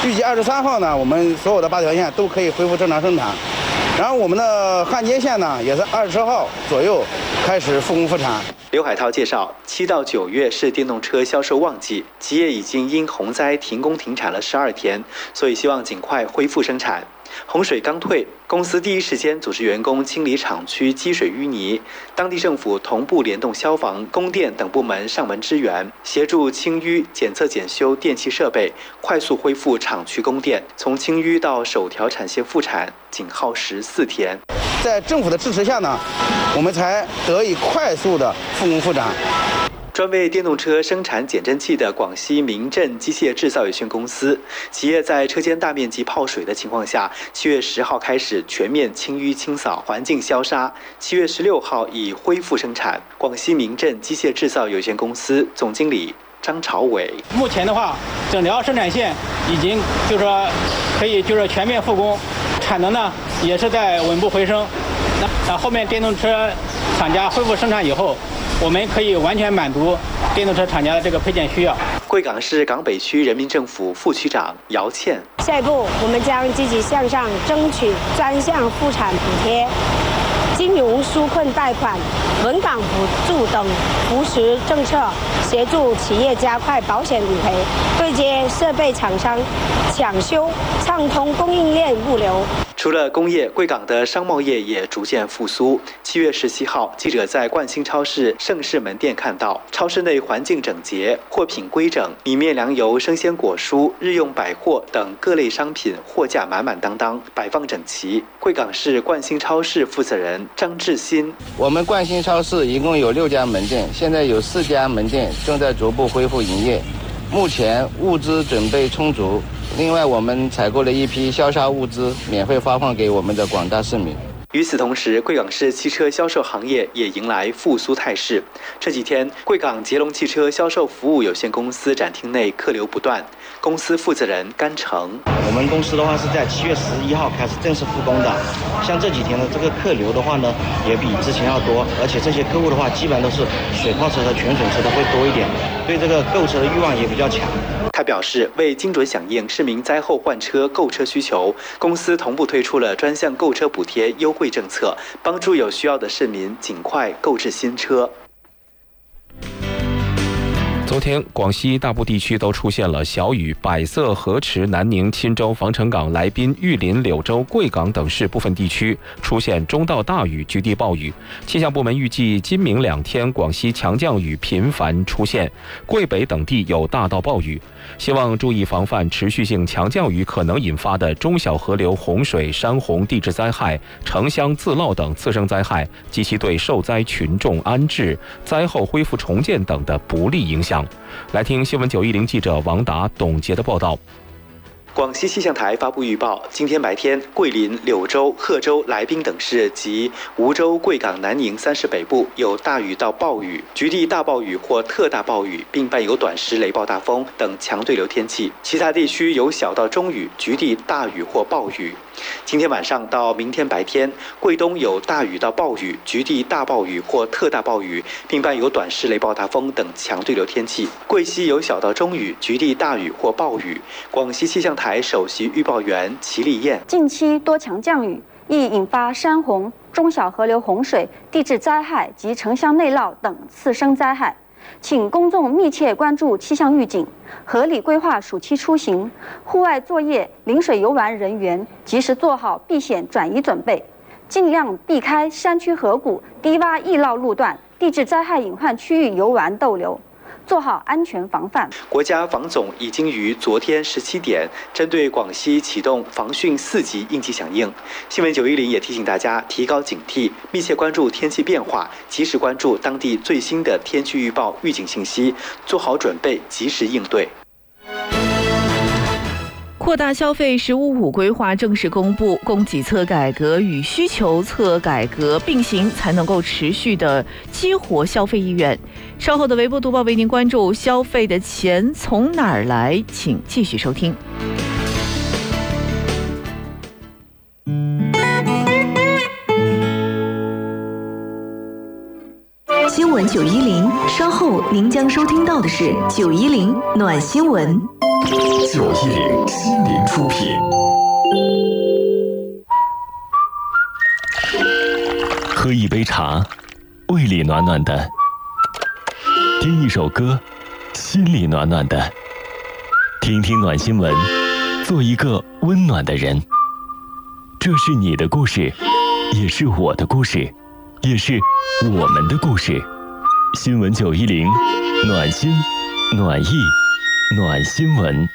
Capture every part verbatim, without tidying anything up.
预计二十三号呢，我们所有的八条线都可以恢复正常生产。然后我们的焊接线呢，也是二十号左右开始复工复产。 刘海涛介绍，七到九月是电动车销售旺季，企业已经因洪灾停工停产了十二天，所以希望尽快恢复生产。洪水刚退，公司第一时间组织员工清理厂区积水淤泥，当地政府同步联动消防、供电等部门上门支援，协助清淤、检测检修电气设备，快速恢复厂区供电。从清淤到首条产线复产，仅耗时四天。 在政府的支持下呢，我们才得以快速的复工复产。 专为电动车生产减震器的广西明振机械制造有限公司，企业在车间大面积泡水的情况下，七月十号开始全面清淤清扫、环境消杀，七月十六号已恢复生产。广西明振机械制造有限公司总经理张朝伟： 目前的话，整条生产线已经就是说可以就是全面复工，产能呢也是在稳步回升。那后面电动车厂家恢复生产以后，我们可以完全满足电动车厂家的这个配件需要。 贵港市港北区人民政府副区长姚倩： 下一步，我们将积极向上争取专项复产补贴、金融纾困贷款、稳岗补助等扶持政策，协助企业加快保险理赔，对接设备厂商抢修，畅通供应链物流。 除了工业，贵港的商贸业也逐渐复苏。七月十七号，记者在冠兴超市盛世门店看到，超市内环境整洁，货品规整，米面粮油、生鲜果蔬、日用百货等各类商品货架满满当当，摆放整齐。贵港市冠兴超市负责人张志新： 我们冠兴超市一共有六家门店，现在有四家门店正在逐步恢复营业，目前物资准备充足。另外，我们采购了一批消杀物资，免费发放给我们的广大市民。 与此同时，贵港市汽车销售行业也迎来复苏态势。这几天，贵港捷龙汽车销售服务有限公司展厅内客流不断。公司负责人甘成： 我们公司的话是在七月十一号开始正式复工的，像这几天的这个客流的话呢，也比之前要多，而且这些客户的话，基本都是水泡车和全损车的会多一点，对这个购车的欲望也比较强。 他表示，为精准响应市民灾后换车购车需求，公司同步推出了专项购车补贴优惠政策，帮助有需要的市民尽快购置新车。 昨天，广西大部地区都出现了小雨，百色、河池、南宁、钦州、防城港、来宾、玉林、柳州、贵港等市部分地区出现中到大雨，局地暴雨。气象部门预计今明两天广西强降雨频繁出现，贵北等地有大到暴雨，希望注意防范持续性强降雨可能引发的中小河流洪水、山洪、地质灾害、城乡自涝等次生灾害及其对受灾群众安置、灾后恢复重建等的不利影响。来听新闻九一零记者王达、董洁的报道。 广西气象台发布预报，今天白天，桂林、柳州、贺州、来宾等市及梧州、贵港、南宁三市北部有大雨到暴雨、局地大暴雨或特大暴雨，并伴有短时雷暴大风等强对流天气；其他地区有小到中雨、局地大雨或暴雨。今天晚上到明天白天，贵东有大雨到暴雨、局地大暴雨或特大暴雨，并伴有短时雷暴大风等强对流天气；贵西有小到中雨、局地大雨或暴雨。广西气象台首席预报员齐丽燕： 近期多强降雨易引发山洪、中小河流洪水、地质灾害及城乡内涝等次生灾害，请公众密切关注气象预警，合理规划暑期出行、户外作业、临水游玩人员及时做好避险转移准备，尽量避开山区河谷、低洼易涝路段、地质灾害隐患区域游玩逗留，做好安全防范。 国家防总已经于昨天十七点针对广西启动防汛四级应急响应。新闻九一零也提醒大家提高警惕，密切关注天气变化，及时关注当地最新的天气预报预警信息，做好准备，及时应对。 扩大消费“十五五”规划正式公布，供给侧改革与需求侧改革并行，才能够持续的激活消费意愿。稍后的微博读报为您关注消费的钱从哪儿来，请继续收听。 新闻九一零，稍后您将收听到的是九一零暖新闻。 九一零心灵出品。喝一杯茶，胃里暖暖的；听一首歌，心里暖暖的。听听暖新闻，做一个温暖的人。这是你的故事，也是我的故事，也是我们的故事。新闻九一零，暖心、暖意、暖新闻。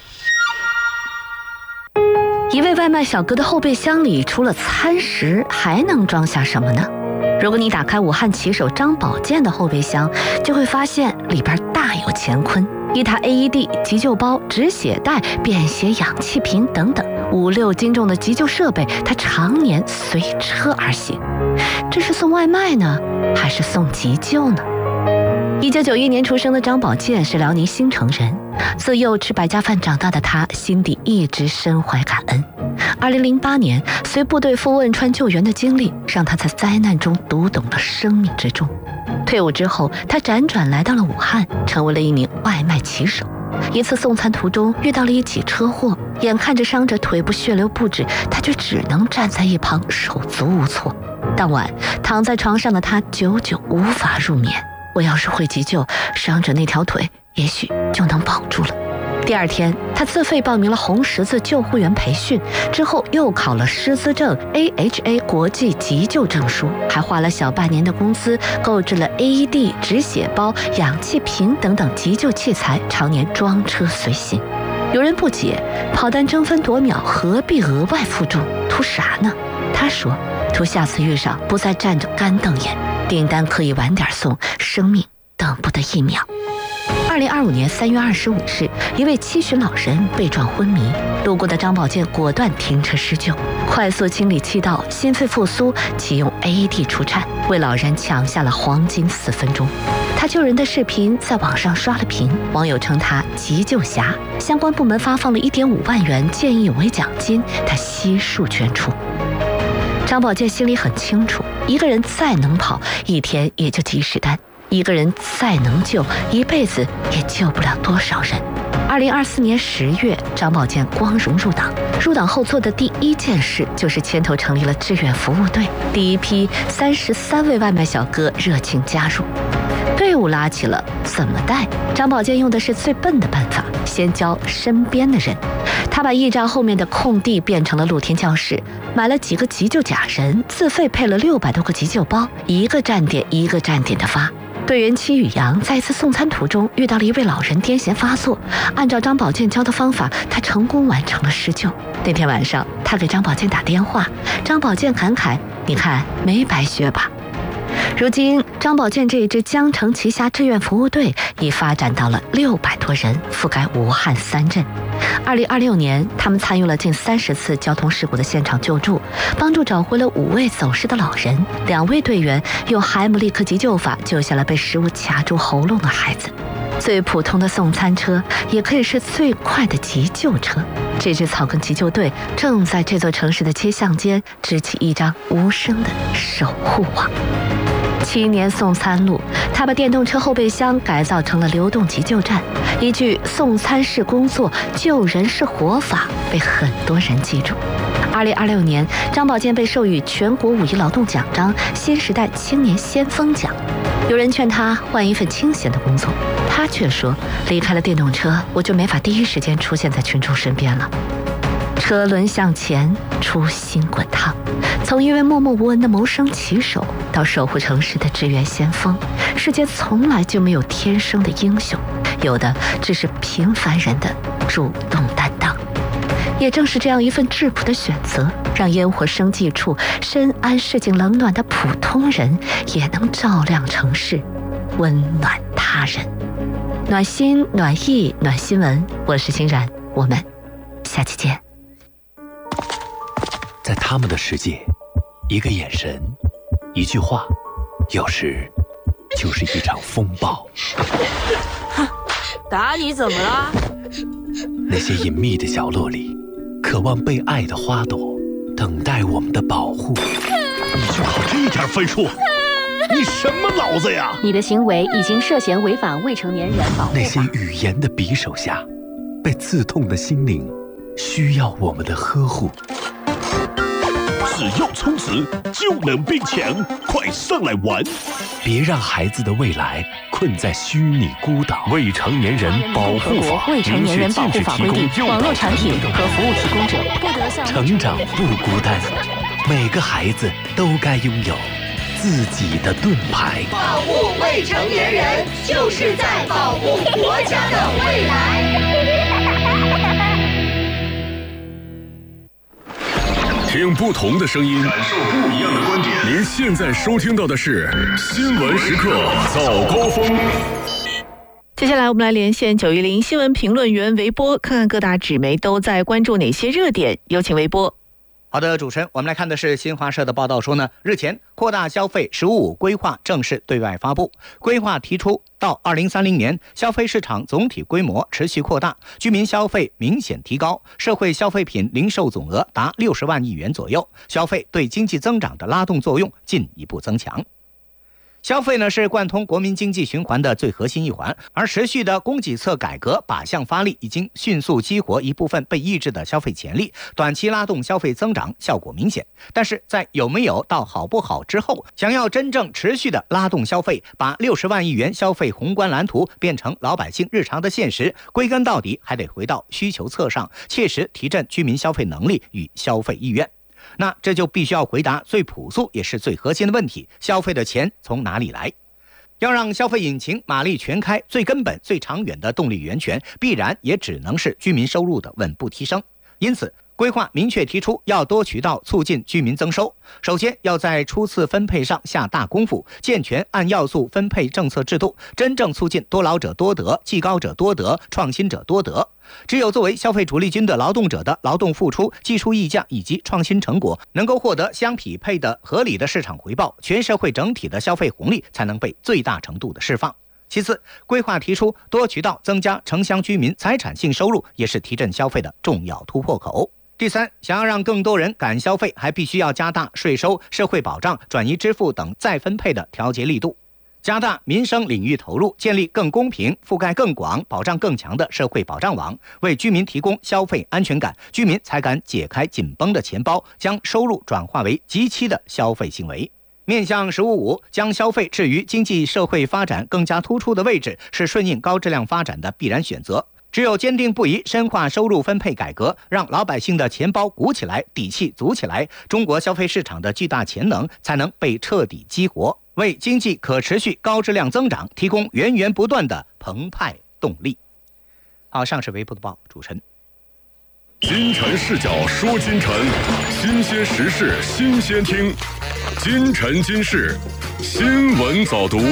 一位外卖小哥的后备箱里除了餐食还能装下什么呢？如果你打开武汉骑手张宝健的后备箱，就会发现里边大有乾坤，一台 A E D、急救包、止血带、便携氧气瓶等等五六斤重的急救设备，他常年随车而行。这是送外卖呢，还是送急救呢？一九九一年出生的张宝健是辽宁新城人，自幼吃百家饭长大的他，心底一直深怀感恩。二零零八年，随部队赴汶川救援的经历，让他在灾难中读懂了生命之重。退伍之后，他辗转来到了武汉，成为了一名外卖骑手。一次送餐途中遇到了一起车祸，眼看着伤者腿部血流不止，他却只能站在一旁手足无措。当晚躺在床上的他久久无法入眠。我要是会急救，伤者那条腿也许就能保住了。第二天，他自费报名了红十字救护员培训，之后又考了师资证 A H A 国际急救证书，还花了小半年的工资购置了 A E D、止血包、氧气瓶等等急救器材，常年装车随行。有人不解，跑单争分夺秒，何必额外负重，图啥呢？他说，图下次遇上不再站着干瞪眼，订单可以晚点送，生命等不得一秒。二零二五年三月二十五日，一位七旬老人被撞昏迷，路过的张宝健果断停车施救，快速清理气道，心肺复苏，启用 A E D 除颤，为老人抢下了黄金四分钟。他救人的视频在网上刷了屏，网友称他急救侠，相关部门发放了一点五万元见义勇为奖金，他悉数捐出。张宝健心里很清楚，一个人再能跑，一天也就几十单；一个人再能救，一辈子也救不了多少人。二零二四年十月，张宝健光荣入党。入党后做的第一件事就是牵头成立了志愿服务队，第一批三十三位外卖小哥热情加入。队伍拉起了，怎么带？张宝健用的是最笨的办法，先教身边的人。他把驿站后面的空地变成了露天教室，买了几个急救假人，自费配了六百多个急救包，一个站点一个站点的发。队员戚宇阳在一次送餐途中遇到了一位老人癫痫发作，按照张宝健教的方法，他成功完成了施救。那天晚上，他给张宝健打电话，张宝健感慨：“你看，没白学吧？”如今，张宝健这一支江城旗下志愿服务队已发展到了六百多人，覆盖武汉三镇。二零二六年，他们参与了近三十次交通事故的现场救助，帮助找回了五位走失的老人。两位队员用海姆立克急救法救下了被食物卡住喉咙的孩子。最普通的送餐车，也可以是最快的急救车。这支草根急救队正在这座城市的街巷间织起一张无声的守护网。七年送餐路，他把电动车后备箱改造成了流动急救站。一句送餐是工作，救人是活法，被很多人记住。二零二六年，张宝健被授予全国五一劳动奖章、新时代青年先锋奖。有人劝他换一份清闲的工作，他却说：“离开了电动车，我就没法第一时间出现在群众身边了。”车轮向前，初心滚烫。从一位默默无闻的谋生骑手到守护城市的志愿先锋，世界从来就没有天生的英雄，有的只是平凡人的主动担当。也正是这样一份质朴的选择，让烟火生计处深谙市井冷暖的普通人也能照亮城市，温暖他人。暖心暖意暖新闻，我是欣然，我们下期见。 在他们的世界，一个眼神，一句话，有时就是一场风暴。 哼，打你怎么了？ 那些隐秘的角落里，渴望被爱的花朵，等待我们的保护。 你就考这点分数？你什么脑子呀？ 你的行为已经涉嫌违反未成年人保护法。 那些语言的匕首下， 被刺痛的心灵需要我们的呵护。 只要充值就能变强，快上来玩！ 别让孩子的未来困在虚拟孤岛。未成年人保护法未成年人保护法规定，网络产品和服务提供者不得向成长不孤单，每个孩子都该拥有自己的盾牌。 保护未成年人，就是在保护国家的未来。 听不同的声音，感受不一样的观点。您现在收听到的是新闻时刻早高峰。 接下来我们来连线九一零新闻评论员韦波，看看各大纸媒都在关注哪些热点。有请韦波。 好的，主持人，我们来看的是新华社的报道说呢，日前扩大消费“十五五”规划正式对外发布。规划提出，到二零三零年，消费市场总体规模持续扩大，居民消费明显提高，社会消费品零售总额达六十万亿元左右，消费对经济增长的拉动作用进一步增强。消费呢是贯通国民经济循环的最核心一环，而持续的供给侧改革靶向发力，已经迅速激活一部分被抑制的消费潜力，短期拉动消费增长效果明显。但是在有没有到好不好之后，想要真正持续的拉动消费，把六十万亿元消费宏观蓝图变成老百姓日常的现实，归根到底还得回到需求侧上，切实提振居民消费能力与消费意愿。那这就必须要回答最朴素也是最核心的问题：消费的钱从哪里来？要让消费引擎马力全开，最根本最长远的动力源泉，必然也只能是居民收入的稳步提升。因此规划明确提出要多渠道促进居民增收，首先要在初次分配上下大功夫，健全按要素分配政策制度，真正促进多劳者多得、技高者多得、创新者多得。只有作为消费主力军的劳动者的劳动付出、技术溢价以及创新成果能够获得相匹配的合理的市场回报，全社会整体的消费红利才能被最大程度的释放。其次，规划提出多渠道增加城乡居民财产性收入，也是提振消费的重要突破口。第三，想要让更多人敢消费，还必须要加大税收、社会保障、转移支付等再分配的调节力度，加大民生领域投入，建立更公平、覆盖更广、保障更强的社会保障网，为居民提供消费安全感，居民才敢解开紧绷的钱包，将收入转化为即期的消费行为。面向“十五五”，将消费置于经济社会发展更加突出的位置，是顺应高质量发展的必然选择。只有坚定不移深化收入分配改革，让老百姓的钱包鼓起来，底气足起来，中国消费市场的巨大潜能才能被彻底激活，为经济可持续高质量增长提供源源不断的澎湃动力。好，上是微博的报，主持人。 金晨视角说金晨，新鲜时事新鲜听，金晨今世新闻早读。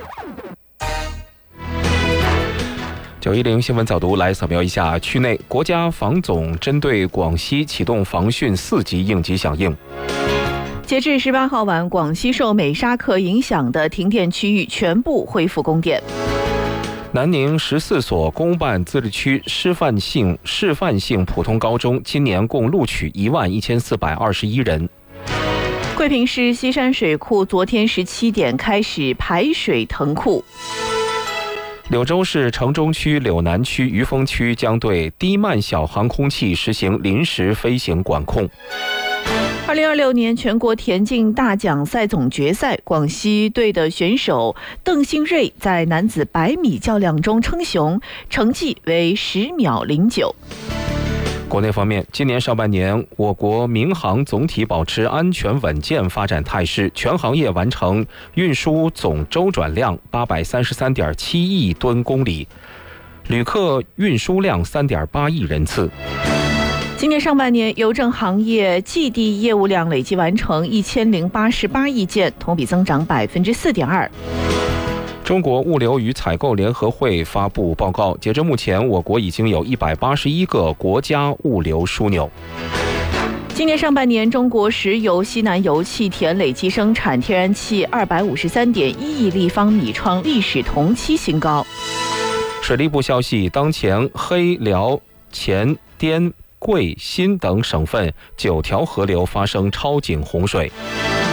九一零新闻早读来扫描一下区内国家防总针对广西启动防汛四级应急响应。 截至十八号晚，广西受美沙克影响的停电区域全部恢复供电。 南宁十四所公办自治区师范性示范性普通高中今年共录取一万一千四百二十一人。 桂平市西山水库昨天十七点开始排水腾库。 柳州市城中区、柳南区、余丰区将对低慢小航空器实行临时飞行管控。 二零二六年全国田径大奖赛总决赛，广西队的选手邓新瑞在男子百米较量中称雄，成绩为十秒零九。 国内方面，今年上半年，我国民航总体保持安全稳健发展态势，全行业完成运输总周转量八百三十三点七亿吨公里，旅客运输量三点八亿人次。 今年上半年，邮政行业寄递业务量累计完成一千零八十八亿件，同比增长百分之四点二。 中国物流与采购联合会发布报告，截至目前，我国已经有一百八十一个国家物流枢纽。 今年上半年，中国石油西南油气田累计生产天然气二百五十三点一亿立方米，创历史同期新高。 水利部消息，当前黑辽黔滇贵新等省份九条河流发生超警洪水。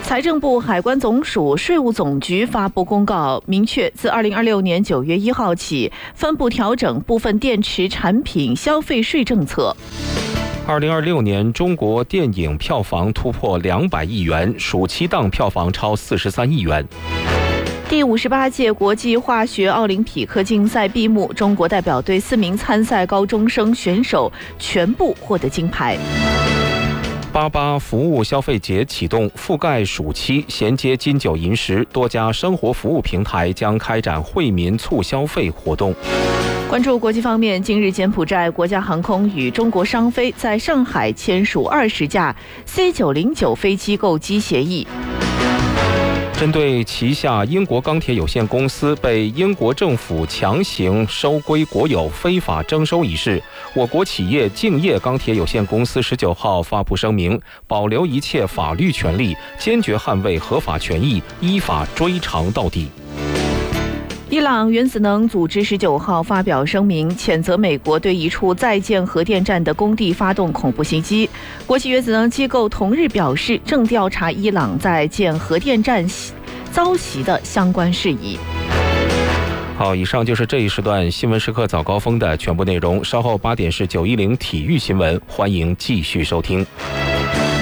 财政部、海关总署、税务总局发布公告，明确自二零二六年九月一号起，分步调整部分电池产品消费税政策。 二零二六年中国电影票房突破两百亿元，暑期档票房超四十三亿元。 第五十八届国际化学奥林匹克竞赛闭幕，中国代表队四名参赛高中生选手全部获得金牌。 八八服务消费节启动，覆盖暑期，衔接金九银十，多家生活服务平台将开展惠民促消费活动。 关注国际方面，今日柬埔寨国家航空与中国商飞在上海签署二十架 C 九零九飞机购机协议。 针对旗下英国钢铁有限公司被英国政府强行收归国有、非法征收一事，我国企业敬业钢铁有限公司十九号发布声明，保留一切法律权利，坚决捍卫合法权益，依法追偿到底。 伊朗原子能组织十九号发表声明，谴责美国对一处在建核电站的工地发动恐怖袭击。国际原子能机构同日表示，正调查伊朗在建核电站遭袭的相关事宜。 好，以上就是这一时段新闻时刻早高峰的全部内容。稍后八点是九一零体育新闻，欢迎继续收听。